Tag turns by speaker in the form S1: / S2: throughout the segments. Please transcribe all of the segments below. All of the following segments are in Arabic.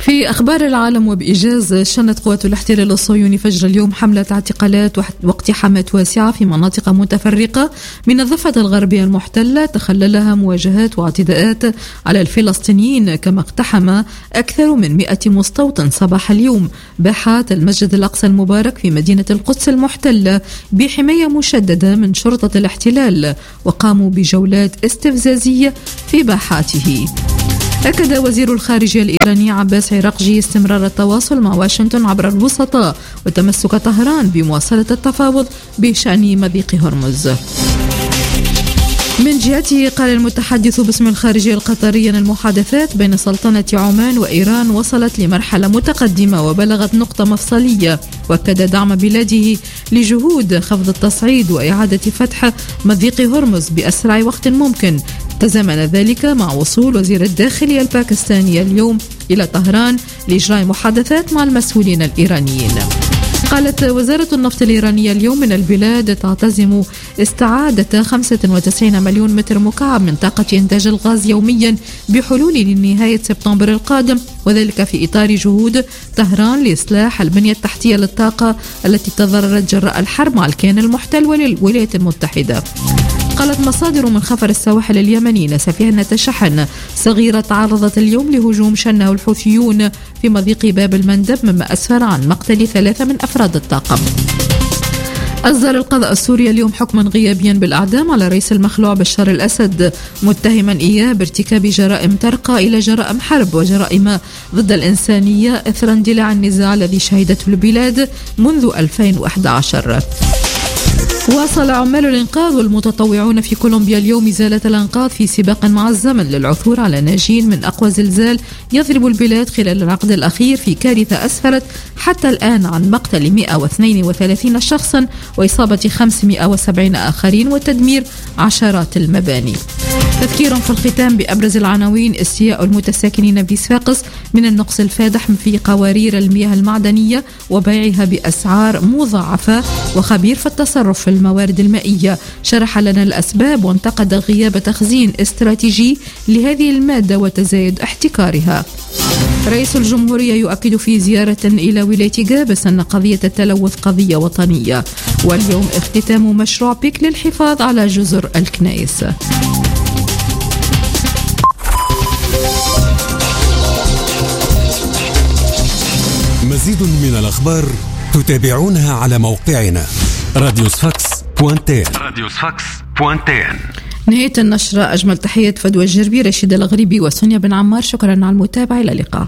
S1: في أخبار العالم وبإيجاز، شنت قوات الاحتلال الصهيوني فجر اليوم حملة اعتقالات واقتحامات واسعة في مناطق متفرقة من الضفة الغربية المحتلة تخللها مواجهات واعتداءات على الفلسطينيين، كما اقتحم أكثر من 100 مستوطن صباح اليوم باحات المسجد الأقصى المبارك في مدينة القدس المحتلة بحماية مشددة من شرطة الاحتلال، وقاموا بجولات استفزازية في باحاته. أكد وزير الخارجية الإيراني عباس عراقجي استمرار التواصل مع واشنطن عبر الوسطاء وتمسك طهران بمواصلة التفاوض بشأن مضيق هرمز. من جهته قال المتحدث باسم الخارجية القطرية أن المحادثات بين سلطنة عمان وإيران وصلت لمرحلة متقدمة وبلغت نقطة مفصلية، واكد دعم بلاده لجهود خفض التصعيد وإعادة فتح مضيق هرمز بأسرع وقت ممكن. تزامن ذلك مع وصول وزير الداخلية الباكستاني اليوم إلى طهران لإجراء محادثات مع المسؤولين الإيرانيين. قالت وزارة النفط الإيرانية اليوم إن البلاد تعتزم استعادة 95 مليون متر مكعب من طاقة إنتاج الغاز يوميا بحلول لنهاية سبتمبر القادم، وذلك في إطار جهود طهران لإصلاح البنية التحتية للطاقة التي تضررت جراء الحرب مع الكيان المحتل والولايات المتحدة. قالت مصادر من خفر السواحل اليمني أن سفينة شحن صغيرة تعرضت اليوم لهجوم شنه الحوثيون في مضيق باب المندب، مما أسفر عن مقتل 3 من أفراد الطاقم. أصدر القضاء السوري اليوم حكما غيابيا بالإعدام على رئيس المخلوع بشار الأسد، متهما إياه بارتكاب جرائم ترقى إلى جرائم حرب وجرائم ضد الإنسانية إثر اندلاع النزاع الذي شهدته البلاد منذ 2011. واصل عمال الإنقاذ والمتطوعون في كولومبيا اليوم إزالة الأنقاض في سباق مع الزمن للعثور على ناجين من أقوى زلزال يضرب البلاد خلال العقد الأخير، في كارثة أسفرت حتى الآن عن مقتل 132 شخصا وإصابة 570 آخرين وتدمير عشرات المباني. تذكير في الختام بأبرز العناوين: استياء المتساكنين في صفاقس من النقص الفادح في قوارير المياه المعدنية وبيعها بأسعار مضاعفة، وخبير في التصرف في الموارد المائية شرح لنا الأسباب وانتقد غياب تخزين استراتيجي لهذه المادة وتزايد احتكارها. رئيس الجمهورية يؤكد في زيارة إلى ولاية جابس أن قضية التلوث قضية وطنية. واليوم اختتام مشروع بيك للحفاظ على جزر الكنائس.
S2: مزيد من الأخبار تتابعونها على موقعنا radiosfax.tn.
S1: نهاية النشرة. أجمل تحية فدوى الجربي، رشيد الغريبي وسونيا بن عمار. شكرا على المتابعة، إلى اللقاء.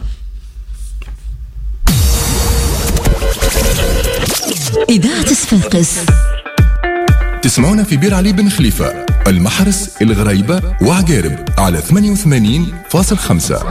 S3: إذاعة صفاقس
S4: تسمعونا في بير علي بن خليفة، المحرس، الغريبة وعقارب على 88.5.